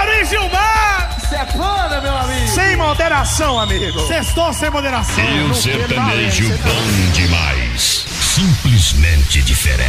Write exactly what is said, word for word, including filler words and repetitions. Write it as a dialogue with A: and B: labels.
A: Ari Gilmar!
B: Cê é panda, meu amigo!
A: Sem moderação, amigo!
B: Sextou sem moderação!
C: E um sertanejo bom demais. Simplesmente diferente.